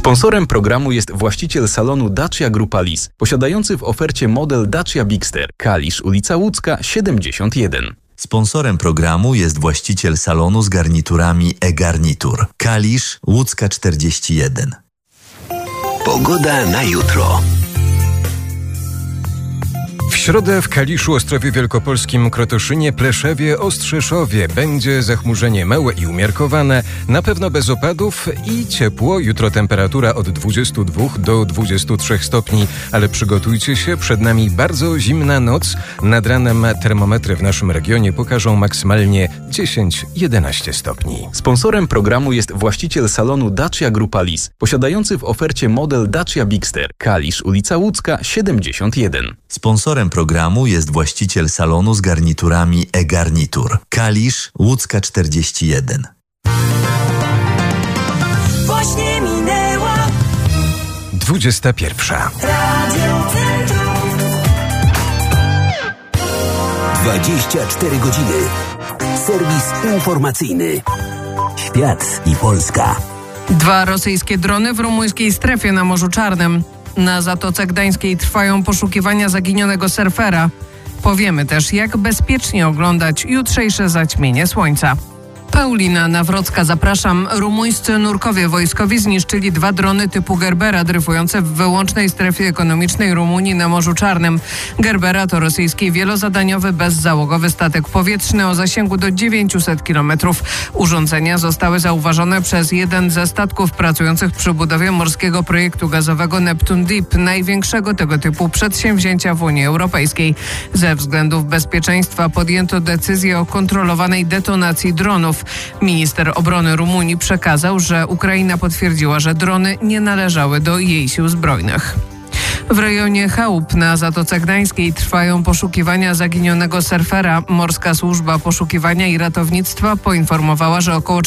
Sponsorem programu jest właściciel salonu Dacia Grupa Lis, posiadający w ofercie model Dacia Bigster, Kalisz, ulica Łódzka, 71. Sponsorem programu jest właściciel salonu z garniturami e-Garnitur, Kalisz, Łódzka 41. Pogoda na jutro. W środę w Kaliszu, Ostrowie Wielkopolskim, Krotoszynie, Pleszewie, Ostrzyszowie będzie zachmurzenie małe i umiarkowane, na pewno bez opadów i ciepło. Jutro temperatura od 22 do 23 stopni, ale przygotujcie się, przed nami bardzo zimna noc. Nad ranem termometry w naszym regionie pokażą maksymalnie 10-11 stopni. Sponsorem programu jest właściciel salonu Dacia Grupa Lis, posiadający w ofercie model Dacia Bigster, Kalisz, ulica Łódzka, 71. Sponsorem programu jest właściciel salonu z garniturami e-Garnitur, Kalisz, Łódzka 41. Właśnie minęła 21. Radio Centrum. 24 godziny. Serwis informacyjny. Świat i Polska. 2 rosyjskie drony w rumuńskiej strefie na Morzu Czarnym. Na Zatoce Gdańskiej trwają poszukiwania zaginionego surfera. Powiemy też, jak bezpiecznie oglądać jutrzejsze zaćmienie słońca. Paulina Nawrocka, zapraszam. Rumuńscy nurkowie wojskowi zniszczyli 2 drony typu Gerbera dryfujące w wyłącznej strefie ekonomicznej Rumunii na Morzu Czarnym. Gerbera to rosyjski wielozadaniowy, bezzałogowy statek powietrzny o zasięgu do 900 km. Urządzenia zostały zauważone przez jeden ze statków pracujących przy budowie morskiego projektu gazowego Neptune Deep, największego tego typu przedsięwzięcia w Unii Europejskiej. Ze względów bezpieczeństwa podjęto decyzję o kontrolowanej detonacji dronów. Minister obrony Rumunii przekazał, że Ukraina potwierdziła, że drony nie należały do jej sił zbrojnych. W rejonie chałup na Zatoce Gdańskiej trwają poszukiwania zaginionego surfera. Morska Służba Poszukiwania i Ratownictwa poinformowała, że około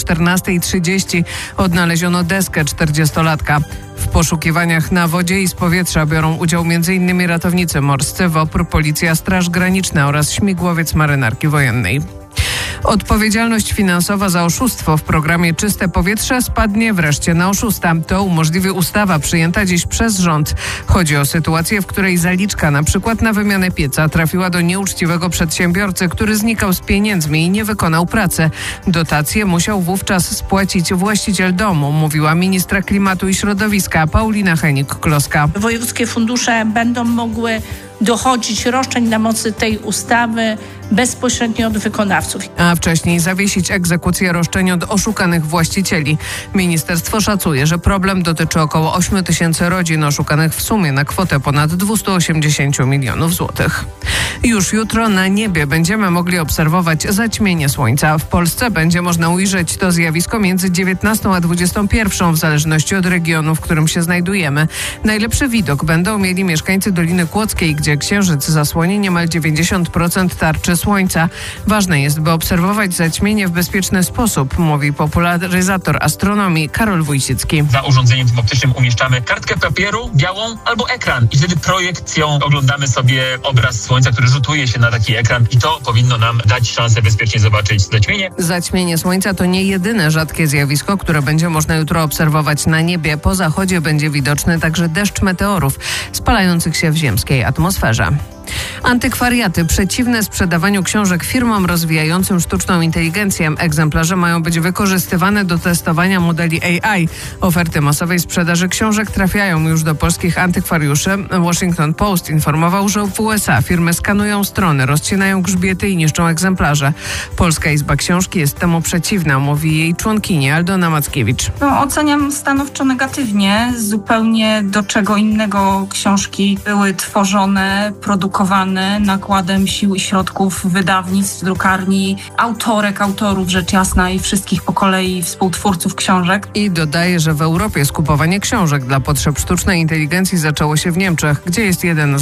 14:30 odnaleziono deskę 40-latka. W poszukiwaniach na wodzie i z powietrza biorą udział m.in. ratownicy morscy, WOPR, Policja, Straż Graniczna oraz śmigłowiec Marynarki Wojennej. Odpowiedzialność finansowa za oszustwo w programie Czyste Powietrze spadnie wreszcie na oszusta. To umożliwi ustawa przyjęta dziś przez rząd. Chodzi o sytuację, w której zaliczka na przykład na wymianę pieca trafiła do nieuczciwego przedsiębiorcy, który znikał z pieniędzmi i nie wykonał pracy. Dotację musiał wówczas spłacić właściciel domu, mówiła ministra klimatu i środowiska Paulina Henik-Kloska. Wojewódzkie fundusze będą mogły dochodzić roszczeń na mocy tej ustawy bezpośrednio od wykonawców. A wcześniej zawiesić egzekucję roszczeń od oszukanych właścicieli. Ministerstwo szacuje, że problem dotyczy około 8 000 rodzin oszukanych w sumie na kwotę ponad 280 milionów złotych. Już jutro na niebie będziemy mogli obserwować zaćmienie słońca. W Polsce będzie można ujrzeć to zjawisko między 19 a 21, w zależności od regionu, w którym się znajdujemy. Najlepszy widok będą mieli mieszkańcy Doliny Kłodzkiej, gdzie księżyc zasłoni niemal 90% tarczy słońca. Ważne jest, by obserwować zaćmienie w bezpieczny sposób, mówi popularyzator astronomii Karol Wójcicki. Za urządzeniem tym optycznym umieszczamy kartkę papieru białą albo ekran i wtedy projekcją oglądamy sobie obraz słońca, który rzutuje się na taki ekran i to powinno nam dać szansę bezpiecznie zobaczyć zaćmienie. Zaćmienie słońca to nie jedyne rzadkie zjawisko, które będzie można jutro obserwować na niebie. Po zachodzie będzie widoczny także deszcz meteorów spalających się w ziemskiej atmosferze. Antykwariaty przeciwne sprzedawaniu książek firmom rozwijającym sztuczną inteligencję. Egzemplarze mają być wykorzystywane do testowania modeli AI. Oferty masowej sprzedaży książek trafiają już do polskich antykwariuszy. Washington Post informował, że w USA firmy skanują strony, rozcinają grzbiety i niszczą egzemplarze. Polska Izba Książki jest temu przeciwna, mówi jej członkini Aldona Mackiewicz. Oceniam stanowczo negatywnie. Zupełnie do czego innego książki były tworzone, produkowane nakładem sił i środków wydawnictw, drukarni, autorów rzecz jasna i wszystkich po kolei współtwórców książek. I dodaje, że w Europie skupowanie książek dla potrzeb sztucznej inteligencji zaczęło się w Niemczech, gdzie jest jeden z